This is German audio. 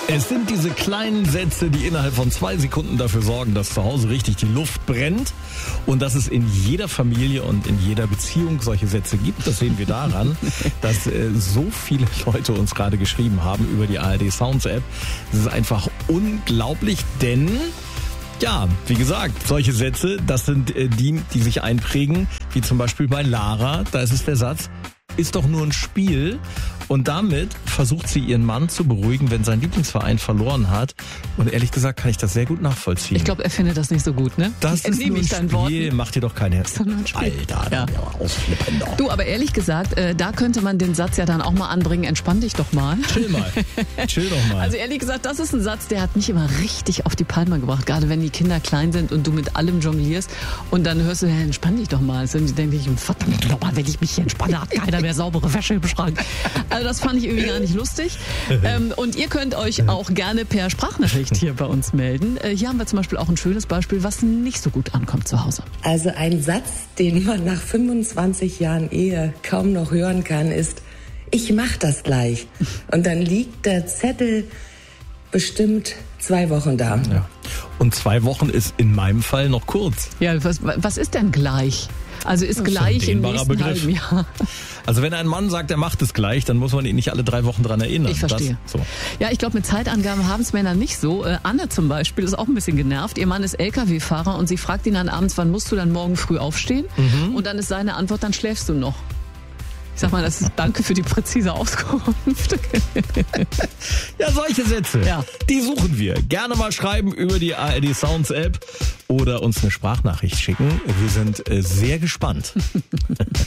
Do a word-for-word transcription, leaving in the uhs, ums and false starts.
Es sind diese kleinen Sätze, die innerhalb von zwei Sekunden dafür sorgen, dass zu Hause richtig die Luft brennt und dass es in jeder Familie und in jeder Beziehung solche Sätze gibt. Das sehen wir daran, dass äh, so viele Leute uns gerade geschrieben haben über die A R D Sounds App. Das ist einfach unglaublich, denn ja, wie gesagt, solche Sätze, das sind äh, die, die sich einprägen, wie zum Beispiel bei Lara. Da ist es der Satz: Ist doch nur ein Spiel. Und damit versucht sie ihren Mann zu beruhigen, wenn sein Lieblingsverein verloren hat. Und ehrlich gesagt kann ich das sehr gut nachvollziehen. Ich glaube, er findet das nicht so gut, ne? Das ist nur ein Spiel, mach dir doch keine... Das ist nur ein Spiel. Alter, ja. ausflippen doch. Du, aber ehrlich gesagt, äh, da könnte man den Satz ja dann auch mal anbringen: Entspann dich doch mal. Chill mal. Chill doch mal. Also ehrlich gesagt, das ist ein Satz, der hat mich immer richtig auf die Palme gebracht. Gerade wenn die Kinder klein sind und du mit allem jonglierst und dann hörst du, hey, entspann dich doch mal. Und dann denke ich, verdammt nochmal, wenn ich mich hier entspanne, hat keiner mehr saubere Wäsche im Schrank. Also das fand ich irgendwie gar nicht lustig. Ähm, und ihr könnt euch auch gerne per Sprachnachricht hier bei uns melden. Äh, hier haben wir zum Beispiel auch ein schönes Beispiel, was nicht so gut ankommt zu Hause. Also ein Satz, den man nach fünfundzwanzig Jahren Ehe kaum noch hören kann, ist: Ich mach das gleich. Und dann liegt der Zettel bestimmt zwei Wochen da. Ja. Und zwei Wochen ist in meinem Fall noch kurz. Ja, was, was ist denn gleich? Also ist gleich im nächsten Begriff. halben Jahr. Also wenn ein Mann sagt, er macht es gleich, dann muss man ihn nicht alle drei Wochen dran erinnern. Ich verstehe. Das, so. Ja, ich glaube, mit Zeitangaben haben es Männer nicht so. Äh, Anne zum Beispiel ist auch ein bisschen genervt. Ihr Mann ist L K W-Fahrer und sie fragt ihn dann abends, wann musst du dann morgen früh aufstehen? Mhm. Und dann ist seine Antwort, dann schläfst du noch. Ich sag mal, das ist danke für die präzise Auskunft. Ja, solche Sätze, ja. Die suchen wir. Gerne mal schreiben über die A R D Sounds App oder uns eine Sprachnachricht schicken. Wir sind äh, sehr gespannt.